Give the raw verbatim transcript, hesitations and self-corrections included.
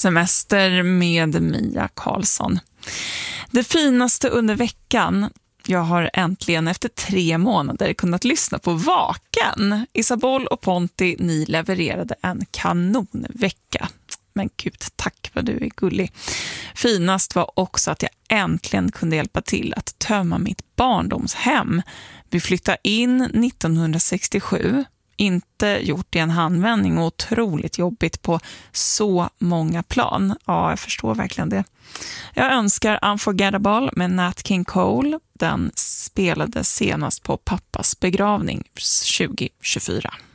Semester med Mia Karlsson. Det finaste under veckan. Jag har äntligen efter tre månader kunnat lyssna på Vaken. Isabel och Ponti, ni levererade en kanonvecka. Men gud, tack vad du är gullig. Finast var också att jag äntligen kunde hjälpa till att tömma mitt barndomshem. Vi flyttade in nittonhundrasextiosju. Inte gjort i en handvändning och otroligt jobbigt på så många plan. Ja, jag förstår verkligen det. Jag önskar Unforgettable med Nat King Cole. Den spelade senast på pappas begravning tjugo tjugofyra.